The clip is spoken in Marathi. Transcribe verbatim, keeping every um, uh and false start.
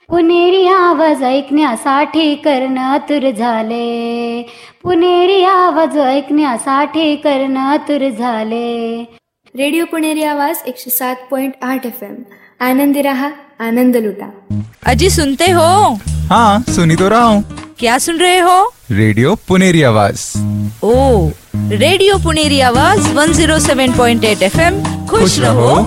पुणेरी आवाज ऐकण्यासाठी कर्ण आतुर झाले, पुणेरी आवाज ऐकण्यासाठी कर्ण आतुर झाले. रेडिओ पुणेरी आवाज एकशे सात पॉइंट आठ एफ एम. आनंदी रहा, आनंद लुटा. अजी सुनते हो? हाँ सुनी तो रहा हूँ. क्या सुन रहे हो? रेडियो पुणेरी आवाज. ओ, रेडियो पुणेरी आवाज वन ज़ीरो सेवन पॉइंट एट एफ एम. खुश रहो,